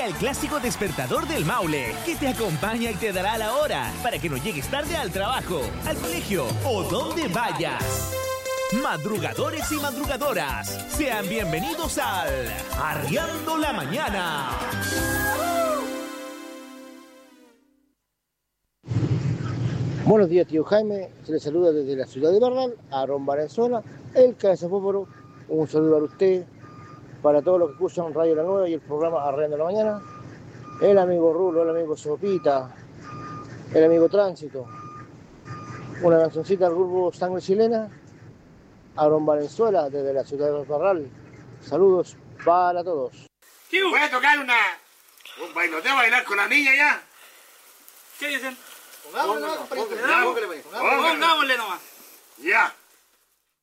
el clásico despertador del Maule, que te acompaña y te dará la hora para que no llegues tarde al trabajo, al colegio o donde vayas. Madrugadores y madrugadoras, sean bienvenidos al Arriando la Mañana. Buenos días, tío Jaime. Se le saluda desde la ciudad de Bernal, a Ron Valenzuela, el Cabeza Fósforo. Un saludo para usted, para todos los que escuchan Radio La Nueva y el programa Arriando la Mañana. El amigo Rulo, el amigo Sopita, el amigo Tránsito. Una cancioncita del grupo Sangre Chilena. A Ron Valenzuela, desde la ciudad de Bernal. Saludos para todos. Voy a tocar un bailoteo, bailar con la niña ya. ¿Qué dicen? Pongámosle nomás. Pongámosle nomás. Ya.